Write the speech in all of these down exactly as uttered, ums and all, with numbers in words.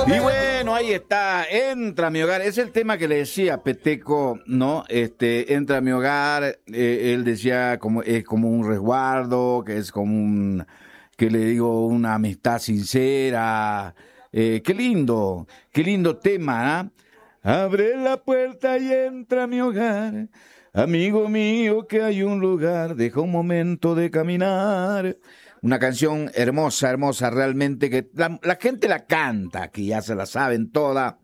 Y bueno, ahí está, entra a mi hogar. Es el tema que le decía Peteco, ¿no? Este, entra a mi hogar. Eh, él decía como es como un resguardo, que es como un, que le digo, una amistad sincera. Eh, qué lindo, qué lindo tema, ¿ah? Abre la puerta y entra a mi hogar. Amigo mío, que hay un lugar, deja un momento de caminar. Una canción hermosa, hermosa, realmente, que la, la gente la canta, que ya se la saben toda.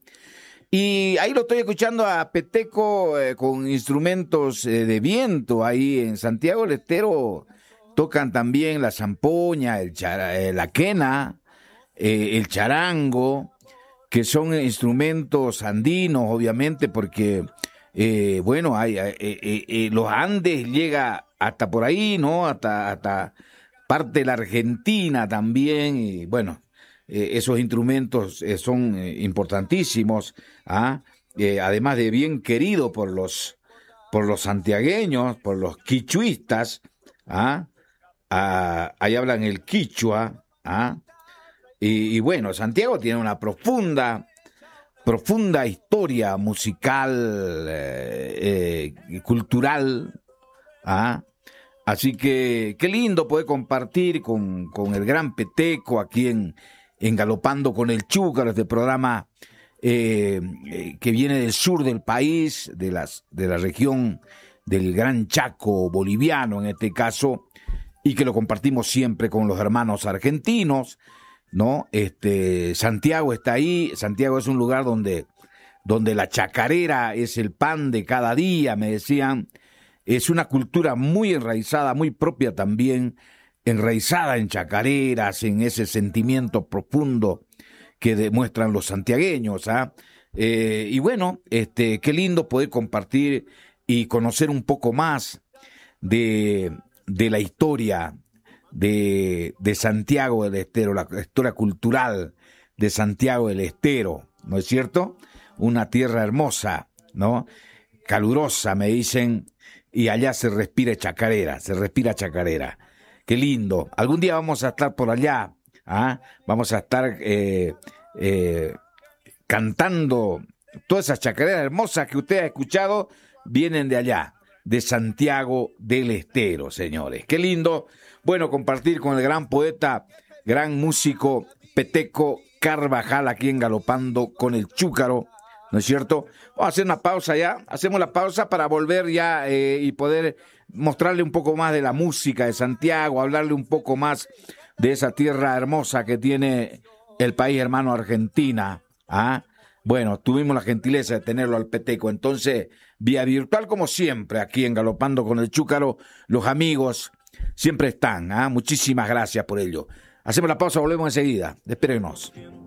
Y ahí lo estoy escuchando a Peteco eh, con instrumentos eh, de viento, ahí en Santiago del Estero. Tocan también la zampoña, el chara, eh, la quena, eh, el charango, que son instrumentos andinos, obviamente, porque, eh, bueno, hay, eh, eh, eh, los Andes llega hasta por ahí, ¿no? Hasta, hasta parte de la Argentina también, y bueno, eh, esos instrumentos eh, son eh, importantísimos, ¿ah? Eh, además de bien querido por los, por los santiagueños, por los quichuistas, ¿ah? Ah, ahí hablan el quichua, ¿ah? Y, y bueno, Santiago tiene una profunda, profunda historia musical, eh, eh, cultural, ¿ah? Así que qué lindo poder compartir con, con el gran Peteco aquí en, en Galopando con el Chúcaro, este programa eh, eh, que viene del sur del país, de, las, de la región del Gran Chaco boliviano en este caso, y que lo compartimos siempre con los hermanos argentinos, ¿no? Este, Santiago está ahí. Santiago es un lugar donde, donde la chacarera es el pan de cada día, me decían. Es una cultura muy enraizada, muy propia también, enraizada en chacareras, en ese sentimiento profundo que demuestran los santiagueños, ¿ah? Eh, y bueno, este, qué lindo poder compartir y conocer un poco más de, de la historia de, de Santiago del Estero, la historia cultural de Santiago del Estero, ¿no es cierto? Una tierra hermosa, ¿no? Calurosa, me dicen, y allá se respira chacarera, se respira chacarera. Qué lindo. Algún día vamos a estar por allá, ¿ah? Vamos a estar eh, eh, cantando todas esas chacareras hermosas que usted ha escuchado, vienen de allá, de Santiago del Estero, señores. Qué lindo. Bueno, compartir con el gran poeta, gran músico Peteco Carvajal aquí en Galopando con el Chúcaro, ¿no es cierto? Vamos a hacer una pausa ya, hacemos la pausa para volver ya eh, y poder mostrarle un poco más de la música de Santiago, hablarle un poco más de esa tierra hermosa que tiene el país hermano Argentina, ¿ah? Bueno, tuvimos la gentileza de tenerlo al Peteco, entonces, vía virtual como siempre, aquí en Galopando con el Chúcaro, los amigos siempre están, ¿ah? Muchísimas gracias por ello. Hacemos la pausa, volvemos enseguida, espérenos.